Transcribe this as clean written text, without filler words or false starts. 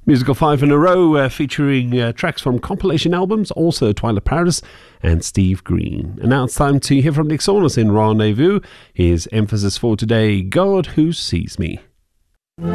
Musical 5 in a row, featuring tracks from compilation albums, also Twilight Paradise and Steve Green. And now it's time to hear from Nick Saunders in Rendezvous. His emphasis for today, God Who Sees Me.